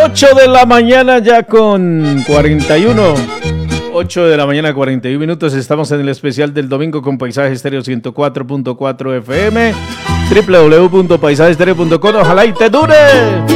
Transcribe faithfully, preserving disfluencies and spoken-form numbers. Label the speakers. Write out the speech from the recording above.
Speaker 1: ocho de la mañana ya con cuarenta y uno. ocho de la mañana, cuarenta y uno minutos. Estamos en el especial del domingo con Paisaje Estéreo ciento cuatro punto cuatro F M. doble u doble u doble u punto paisaje estéreo punto com. Ojalá y te dure.